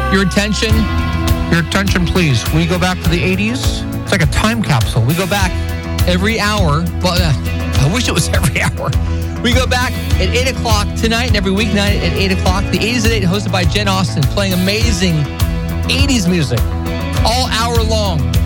Your attention, please. We go back to the 80s. It's like a time capsule. We go back every hour. Well, I wish it was every hour. We go back at 8 o'clock tonight and every weeknight at 8 o'clock. The 80s at 8, hosted by Jen Austen, playing amazing 80s music all hour long.